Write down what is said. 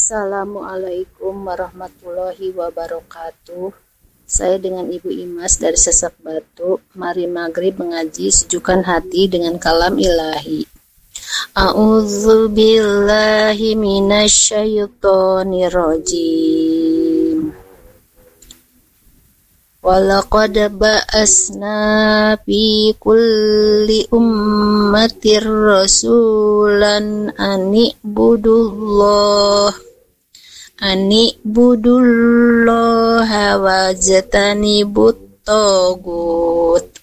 Assalamualaikum warahmatullahi wabarakatuh. Saya dengan Ibu Imas dari Sesak Batu. Mari maghrib mengaji sejukkan hati dengan kalam ilahi. A'udzu billahi minasyaitonir rajim. Walaqad ba'asna fi kulli ummatir rasulan ani'budullaha wajtanibut tagut.